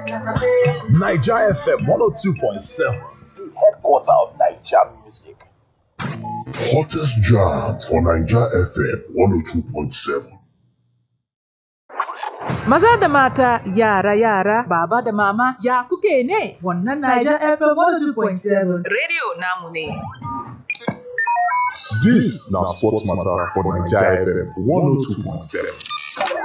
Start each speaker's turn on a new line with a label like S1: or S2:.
S1: Niger FM 102.7, the headquarter of Niger music.
S2: Hottest jam for Niger FM 102.7.
S3: Maza da mata, yara, baba da mama, ya kuke ne? Wannan Niger FM 102.7 Radio namu ne.
S1: This na sports matter for Niger FM 102.7.